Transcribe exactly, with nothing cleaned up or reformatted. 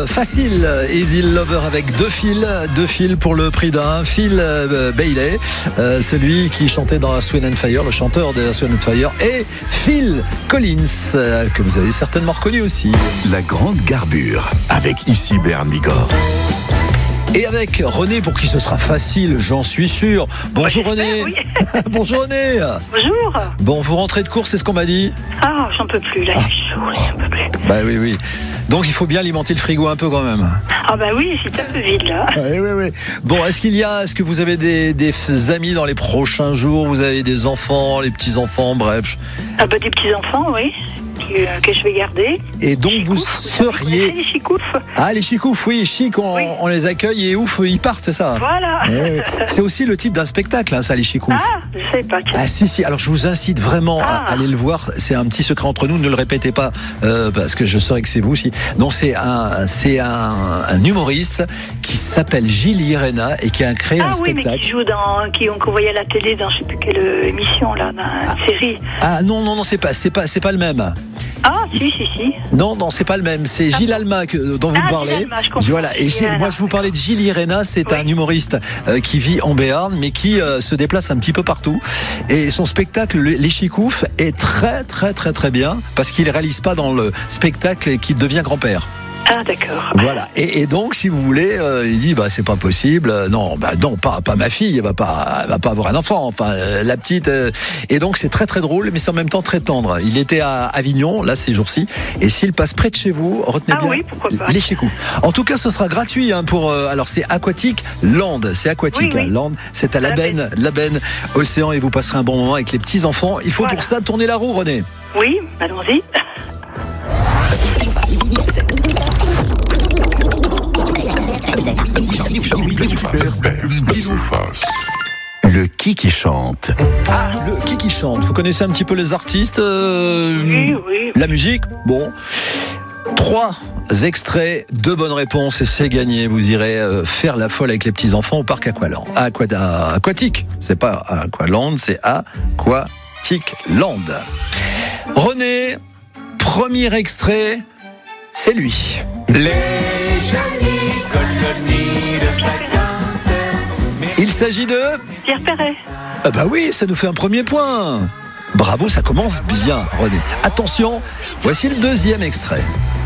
euh, facile, Easy Lover avec deux fils, deux fils pour le prix d'un. Phil euh, Bailey, euh, celui qui chantait dans Earth, Wind and Fire, le chanteur de Earth, Wind and Fire, et Phil Collins, euh, que vous avez certainement reconnu aussi. La grande garbure avec ici Bern Bigorre. Et avec René, pour qui ce sera facile, j'en suis sûr. Bonjour René. Oui. Bonjour René. Bonjour. Bon, vous rentrez de course, c'est ce qu'on m'a dit. Ah, j'en peux plus, là, il est chaud, j'en peux plus. Bah oui, oui. Donc il faut bien alimenter le frigo un peu quand même. Ah bah oui, c'est un peu vide là. Oui, oui, oui. Bon, est-ce qu'il y a, est-ce que vous avez des, des amis dans les prochains jours? Vous avez des enfants, les petits-enfants, bref. Ah bah des petits-enfants, oui. Que, que je vais garder. Et donc Chicouf, vous vous seriez... les chicoufs. Ah, les chicoufs, oui, chic, on, Oui. on les accueille et ouf, ils partent, c'est ça? Voilà. Ouais. C'est aussi le titre d'un spectacle, hein, ça, les chicoufs. Ah, je sais pas. Ah si si, alors je vous incite vraiment Ah. à aller le voir, c'est un petit secret entre nous, ne le répétez pas euh, parce que je saurais que c'est vous aussi. Non, c'est un c'est un, un humoriste qui s'appelle Gilles Lirena et qui a créé Ah un oui, spectacle. mais qui joue dans, qui qu'on voyait à la télé dans je sais plus quelle euh, émission là, dans une série. Ah non non non, c'est pas c'est pas c'est pas le même. Ah, si, si, si. Non, non, c'est pas le même. C'est Gilles Alma que, dont vous Ah, me parlez. Gilles Alma, je comprends. Voilà. Et Gilles Gilles, Alma. moi, je vous parlais de Gilles Lirena. C'est Oui. un humoriste euh, qui vit en Béarn, mais qui euh, se déplace un petit peu partout. Et son spectacle, le- Les Chicoufs, est très, très, très, très bien parce qu'il réalise pas dans le spectacle qu'il devient grand-père. Ah, d'accord. Voilà. Et, et donc, si vous voulez, euh, il dit, bah, c'est pas possible. Euh, Non, bah, non, pas, pas ma fille. Elle va pas, elle va pas avoir un enfant. Enfin, euh, la petite. euh, Et donc, c'est très, très drôle, mais c'est en même temps très tendre. Il était à Avignon, là, ces jours-ci. Et s'il passe près de chez vous, retenez Ah bien oui, pourquoi pas. les Chicoufs. En tout cas, ce sera gratuit, hein, pour, euh, alors, c'est Aquatique Land. C'est aquatique, Oui, oui. hein, Land. C'est à la La benne, la benne, océan, et vous passerez un bon moment avec les petits enfants. Il faut Voilà. pour ça tourner la roue, René. Oui, allons-y. Le qui qui chante. Ah, le qui qui chante. Vous connaissez un petit peu les artistes, euh, Oui, oui. la musique. Bon, trois extraits, deux bonnes réponses et c'est gagné. Vous irez euh, faire la folle avec les petits enfants au parc Aqualand. Aqua, à- aquatique. C'est pas Aqualand, c'est Aquatic Land. René, premier extrait, c'est lui. Les jolies colonies de vacances. Il s'agit de... Pierre Perret. Ah bah oui, ça nous fait un premier point. Bravo, ça commence bien, René. Attention, voici le deuxième extrait.